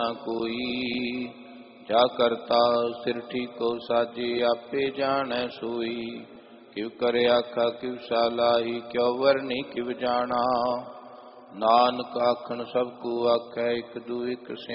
न कोई। जा करता सिर ठीको साजे आपे जानै सोई। किव करे आखा किव सालाही क्यों वरनी किव जाना। नानक आखन सब को आखै एक दू एक